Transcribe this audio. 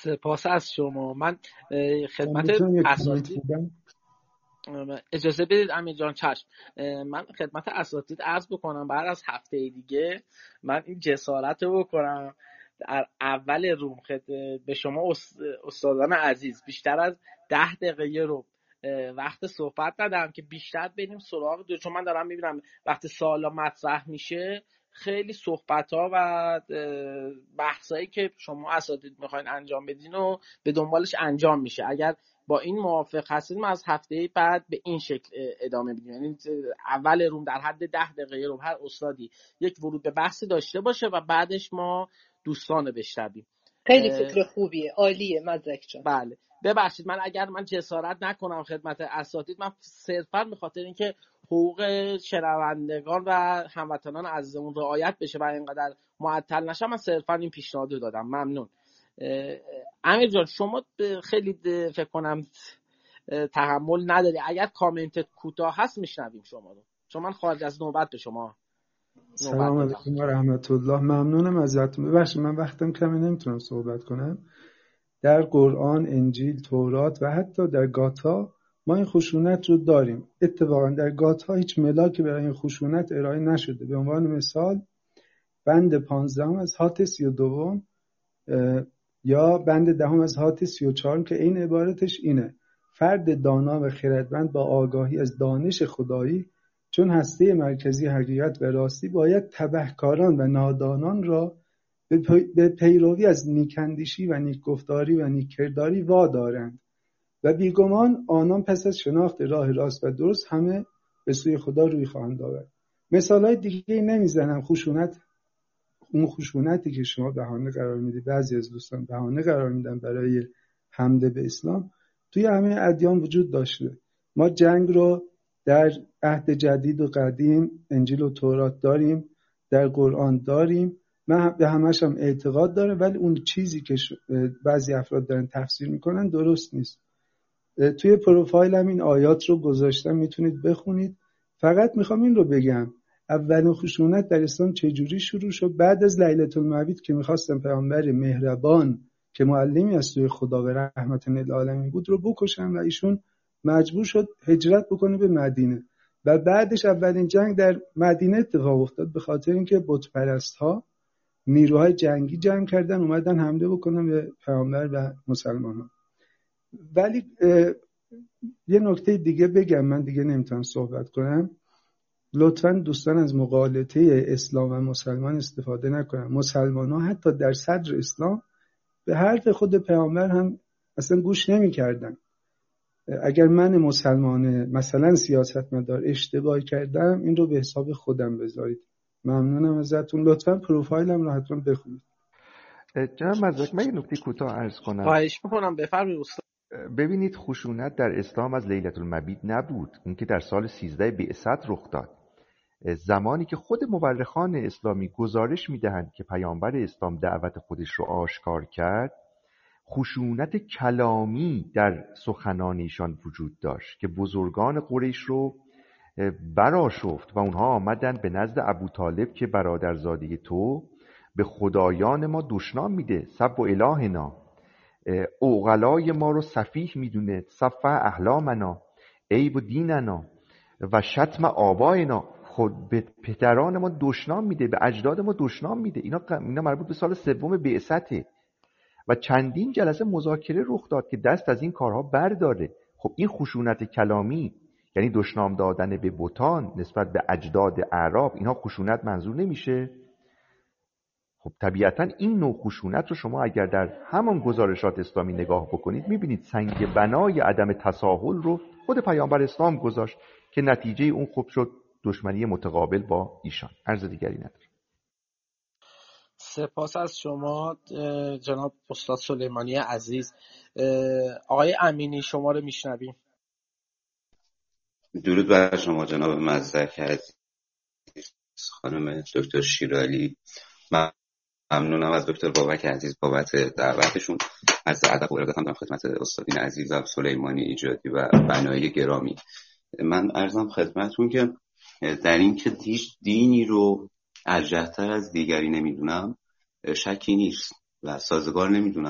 سپاس از شما. من خدمت میتونم یک اساتید کامنت بدم؟ اجازه بدید امیر جان. چشم. من خدمت اساتید عرض بکنم بعد از هفته دیگه من این جسارت رو بکنم در اول روم به شما استادان عزیز بیشتر از 10 دقیقه رو وقت صحبت ندارم که بیشتر بریم سراغ چون من دارم میبینم وقتی سوالا مطرح میشه خیلی صحبت ها و بحثایی که شما اساتید میخواین انجام بدین و به دنبالش انجام میشه. اگر با این موافق هستید ما از هفته بعد به این شکل ادامه میدیم، یعنی اول روم در حد 10 دقیقه روم هر استادی یک ورود به بحث داشته باشه و بعدش ما دوستان رو بشنویم. خیلی فکر خوبیه، عالیه مدرک جان. بله ببخشید اگر من جسارت نکنم خدمت اساتید، من صرفا به خاطر اینکه حقوق شنوندگان و هموطنان عزیزمون رعایت بشه و اینقدر معطل نشم من صرفا این پیشنهاد رو دادم. ممنون. امیر جان شما خیلی فکر کنم تحمل نداری، اگر کامنت کوتاه هست میشنویم شما رو، چون من خارج از نوبت به شما سلام علیکم و رحمت الله. ممنونم ازتون. ببخشید من وقتم کمی نمیتونم صحبت کنم. در قرآن، انجیل، تورات و حتی در گاتا ما این خشونت رو داریم. اتفاقا در گاتا هیچ ملاکی برای این خشونت ارائه نشده. به عنوان مثال بند 15 از هات 32 یا بند 10 از هات 34 که این عبارتش اینه: فرد دانا و خردمند با آگاهی از دانش خدایی چون هسته مرکزی حقیقت و راستی باید تبهکاران و نادانان را به پیروی از نیکندیشی و نیکگفتاری و نیککرداری وادارند و بیگمان آنان پس از شناخت راه راست و درست همه به سوی خدا روی خواهند آورد. مثالهای دیگه نمیزنم. اون خشونتی که شما بهانه قرار میدید، بعضی از دوستان بهانه قرار میدن برای حمله به اسلام، توی همه ادیان وجود داشته. ما جنگ رو در عهد جدید و قدیم انجیل و تورات داریم، در قرآن داریم، من به همش هم اعتقاد دارم، ولی اون چیزی که بعضی افراد دارن تفسیر میکنن درست نیست. توی پروفایلم این آیات رو گذاشتم، میتونید بخونید. فقط میخوام این رو بگم اولین خشونت در اسلام چجوری شروع شد؟ بعد از لیلة المبیت که میخواستن پیامبر مهربان که معلمی از سوی خدا و رحمت للعالمین بود رو بکشن و ایشون مجبور شد هجرت بکنه به مدینه و بعدش اولین جنگ در مدینه اتفاق افتاد به خاطر اینکه بت پرست‌ها نیروهای جنگی جمع کردن اومدن حمله بکنن به پیامبر و مسلمانان. ولی یه نکته دیگه بگم، من دیگه نمیتونم صحبت کنم. لطفاً دوستان از مغالطه اسلام و مسلمان استفاده نکنن. مسلمان ها حتی در صدر اسلام به حرف خود پیامبر هم اصلا گوش نمی کردن. اگر من مسلمان مثلا سیاستمدار اشتباه کردم این رو به حساب خودم بذارید. ممنونم ازتون. لطفاً پروفایلم رو حتما بخونید. جناب مزدک من یه نکته کوتاه عرض کنم. خواهش میکنم بفرمایید استاد. ببینید خشونت در اسلام از لیلة المبیت نبود، این که در سال 13 بعثت رخ داد، زمانی که خود مورخان اسلامی گزارش میدهند که پیامبر اسلام دعوت خودش رو آشکار کرد. خشونت کلامی در سخنان ایشان وجود داشت که بزرگان قریش رو برآشفت و اونها آمدن به نزد ابوطالب که برادرزاده تو به خدایان ما دشنام میده، سب و الهنا، اوغلای ما رو سفیه میدونه، صفه احلامنا، عیب و دیننا و شتم آباینا، خود به پدران ما دشنام میده، به اجداد ما دشنام میده. اینا مربوط به سال 3 بعثته و چندین جلسه مذاکره رخ داد که دست از این کارها برداره. خب این خشونت کلامی یعنی دشنام دادن به بتان نسبت به اجداد اعراب، اینها خشونت منظور نمیشه؟ خب طبیعتا این نوع خشونت رو شما اگر در همان گزارشات اسلامی نگاه بکنید میبینید سنگ بنای عدم تساهل رو خود پیامبر اسلام گذاشت که نتیجه اون خب شد دشمنی متقابل با ایشان. عرض دیگری ندارم. سپاس از شما جناب استاد سلیمانی عزیز. آقای امینی شما رو میشنویم. درود بر شما جناب مزدک عزیز، خانم دکتر شیرالی. ممنونم از دکتر بابک عزیز بابت دعوتشون. از ادب و ارادت هم خدمت استادین عزیز و سلیمانی ایجادی و بنایی گرامی. من عرضم خدمتون که در این که هیچ دینی رو ارجح‌تر از دیگری نمیدونم شکی نیست و سازگار نمیدونم